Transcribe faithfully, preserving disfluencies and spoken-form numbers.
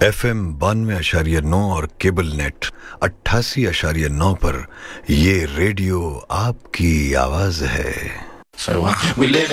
F M बानवे अशारिया नौ और केबल नेट अट्ठासी अशारिया नौ पर ये रेडियो आपकी आवाज है. So, uh, we live